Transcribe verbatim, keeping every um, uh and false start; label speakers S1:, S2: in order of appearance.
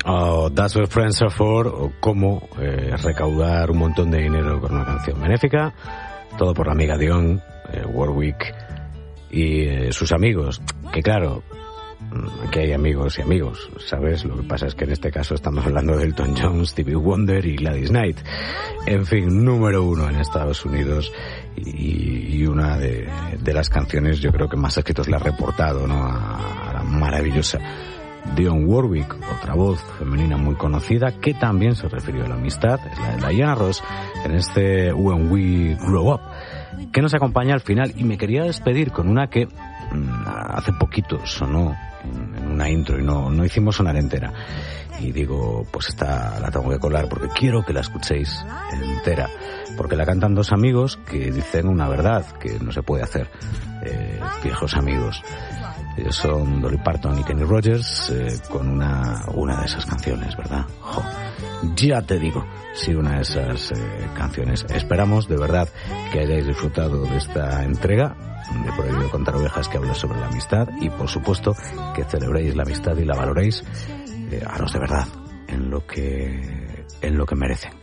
S1: o That's What Friends Are For, o cómo eh, recaudar un montón de dinero con una canción benéfica. Todo por la amiga Dionne eh, Warwick y eh, sus amigos, que claro, aquí hay amigos y amigos, ¿sabes? Lo que pasa es que en este caso estamos hablando de Elton John, Stevie Wonder y Gladys Knight. En fin, número uno en Estados Unidos y, y una de, de las canciones, yo creo que más éxitos le ha reportado, ¿no? A, a la maravillosa Dionne Warwick, otra voz femenina muy conocida que también se refirió a la amistad, es la de Diana Ross en este When We Grow Up, que nos acompaña al final. Y me quería despedir con una que mmm, hace poquito sonó en, en una intro y no, no hicimos sonar entera, y digo, pues esta la tengo que colar porque quiero que la escuchéis entera, porque la cantan dos amigos que dicen una verdad que no se puede hacer, eh, viejos amigos. Ellos son Dolly Parton y Kenny Rogers, eh, con una una de esas canciones, ¿verdad? Jo, ya te digo, sí, una de esas eh, canciones. Esperamos de verdad que hayáis disfrutado de esta entrega de Prohibido Contar Ovejas, que habla sobre la amistad, y por supuesto que celebréis la amistad y la valoréis, eh, haros de verdad en lo que en lo que merecen.